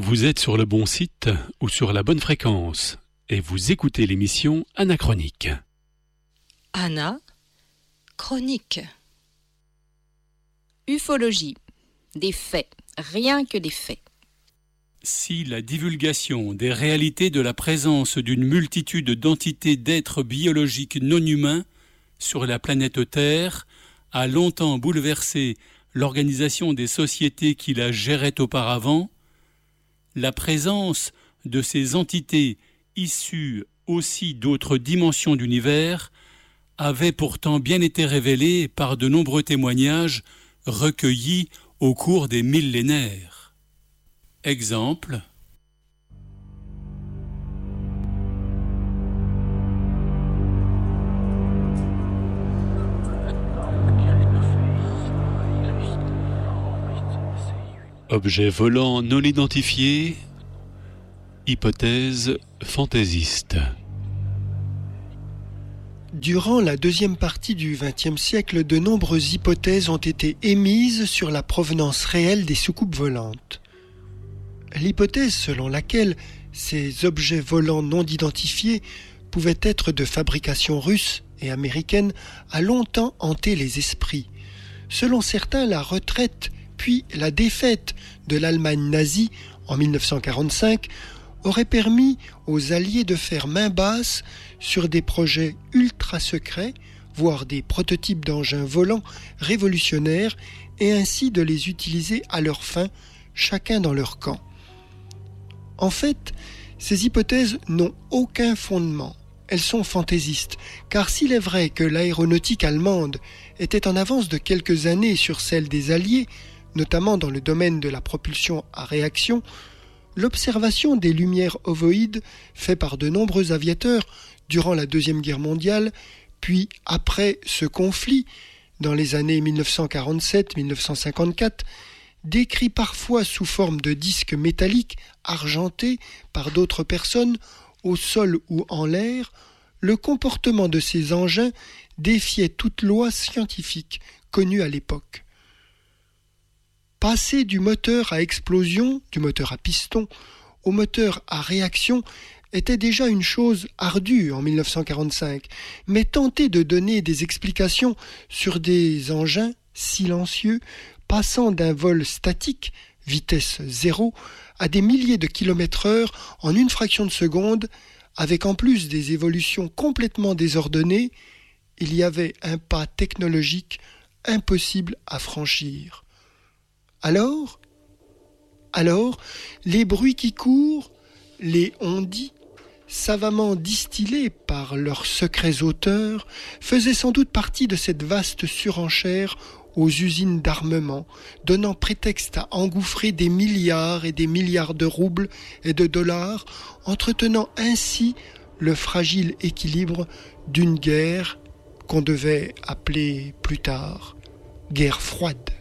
Vous êtes sur le bon site ou sur la bonne fréquence et vous écoutez l'émission Anachronique. Chronique. Ufologie. Des faits, rien que des faits. Si la divulgation des réalités de la présence d'une multitude d'entités d'êtres biologiques non humains sur la planète Terre a longtemps bouleversé l'organisation des sociétés qui la géraient auparavant, la présence de ces entités issues aussi d'autres dimensions d'univers avait pourtant bien été révélée par de nombreux témoignages recueillis au cours des millénaires. Exemple. Objet volant non identifié, hypothèse fantaisiste. Durant la deuxième partie du XXe siècle, de nombreuses hypothèses ont été émises sur la provenance réelle des soucoupes volantes. L'hypothèse selon laquelle ces objets volants non identifiés pouvaient être de fabrication russe et américaine a longtemps hanté les esprits. Selon certains, la retraite puis la défaite de l'Allemagne nazie en 1945 aurait permis aux Alliés de faire main basse sur des projets ultra secrets, voire des prototypes d'engins volants révolutionnaires, et ainsi de les utiliser à leur fin, chacun dans leur camp. En fait, ces hypothèses n'ont aucun fondement. Elles sont fantaisistes, car s'il est vrai que l'aéronautique allemande était en avance de quelques années sur celle des Alliés, notamment dans le domaine de la propulsion à réaction, l'observation des lumières ovoïdes faite par de nombreux aviateurs durant la Deuxième Guerre mondiale, puis après ce conflit, dans les années 1947-1954, décrit parfois sous forme de disques métalliques argentés par d'autres personnes, au sol ou en l'air, le comportement de ces engins défiait toute loi scientifique connue à l'époque. Passer du moteur à explosion, du moteur à piston, au moteur à réaction était déjà une chose ardue en 1945, mais tenter de donner des explications sur des engins silencieux passant d'un vol statique, vitesse 0, à des milliers de km/h en une fraction de seconde, avec en plus des évolutions complètement désordonnées, il y avait un pas technologique impossible à franchir. Alors, les bruits qui courent, les on-dit, savamment distillés par leurs secrets auteurs, faisaient sans doute partie de cette vaste surenchère aux usines d'armement, donnant prétexte à engouffrer des milliards et des milliards de roubles et de dollars, entretenant ainsi le fragile équilibre d'une guerre qu'on devait appeler plus tard guerre froide.